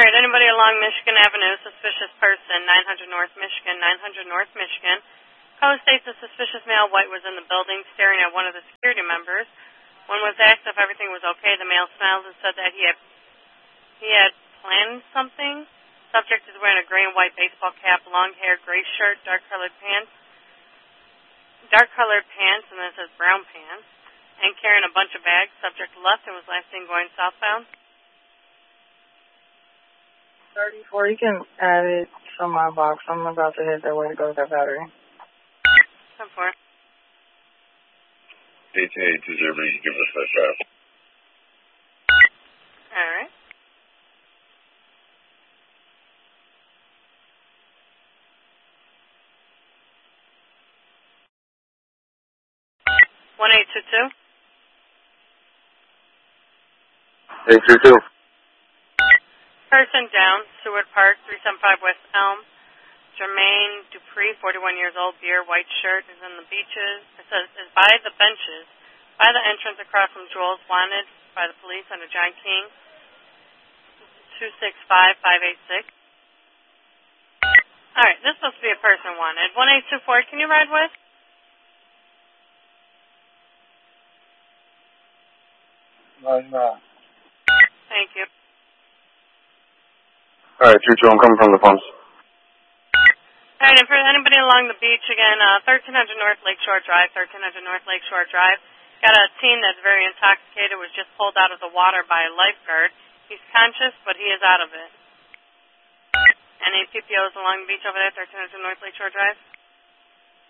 right, anybody along Michigan Avenue, suspicious person, 900 North Michigan, 900 North Michigan. Caller states a suspicious male white was in the building staring at one of the security members. When was asked if everything was okay, the male smiled and said that he had planned something. Subject is wearing a gray and white baseball cap, long hair, gray shirt, dark-colored pants, and then it says brown pants, and carrying a bunch of bags. Subject left and was last seen going southbound. 34, you can add it to my box. I'm about to hit that way to go with that battery. 10-4. 18-820, give us that shot. All right. One 822. Person down, Seward Park, 375 West Elm. Jermaine Dupree, 41 years old, beer, white shirt, is in the beaches. It says, is by the benches, by the entrance across from Joel's, wanted by the police under John King, 265586. All right, this is supposed to be a person wanted. 1824, can you ride with? No, he's not. Thank you. All right, 2-2, I'm coming from the pumps. All right, and for anybody along the beach, again, 1300 North Lakeshore Drive, 1300 North Lakeshore Drive. Got a teen that's very intoxicated, was just pulled out of the water by a lifeguard. He's conscious, but he is out of it. Any PPOs along the beach over there, 1300 North Lakeshore Drive?